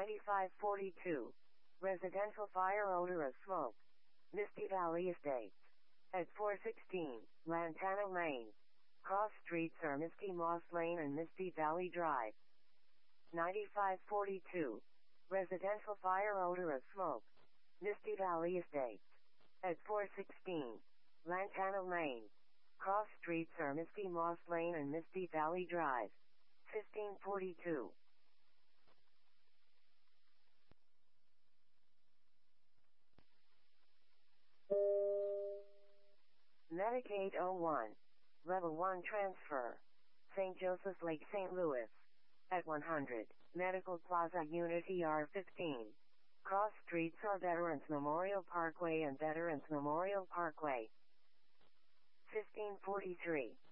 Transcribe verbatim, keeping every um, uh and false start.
ninety-five forty-two. Residential fire odor of smoke. Misty Valley Estates. At four sixteen, Lantana Lane. Cross streets are Misty Moss Lane and Misty Valley Drive. ninety-five forty-two. Residential fire odor of smoke. Misty Valley Estates. At four sixteen, Lantana Lane. Cross streets are Misty Moss Lane and Misty Valley Drive. fifteen forty-two. Medicaid oh one. Level one transfer. Saint Joseph's Lake, Saint Louis. At one hundred, Medical Plaza Unit E R fifteen. Cross streets are Veterans Memorial Parkway and Veterans Memorial Parkway. fifteen forty-three.